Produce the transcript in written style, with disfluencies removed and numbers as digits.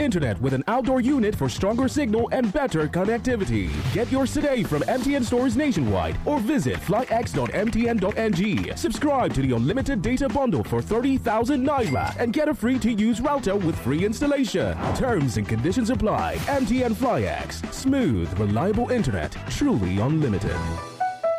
internet with an outdoor unit for stronger signal and better connectivity. Get yours today from MTN stores nationwide or visit flyx.mtn.ng. Subscribe to the unlimited data bundle for 30,000 Naira and get a free-to-use router with free installation. Terms and conditions apply. MTN Flyx. Smooth, reliable internet. Truly unlimited.